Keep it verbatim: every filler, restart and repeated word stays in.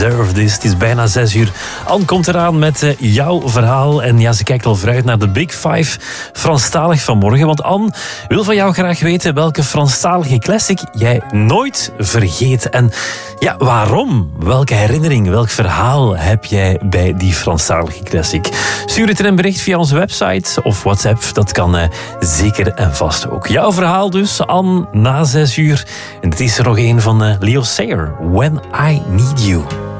Deserve this. Het is bijna zes uur. Anne komt eraan met uh, jouw verhaal. En ja, ze kijkt al vooruit naar de Big Five Franstalig vanmorgen. Want Anne wil van jou graag weten welke Franstalige classic jij nooit vergeet. En ja, waarom? Welke herinnering, welk verhaal heb jij bij die Franstalige classic? Stuur het in een bericht via onze website of WhatsApp. Dat kan uh, zeker en vast ook. Jouw verhaal dus, Anne, na zes uur. En dit is er nog een van uh, Leo Sayer. When I Need You.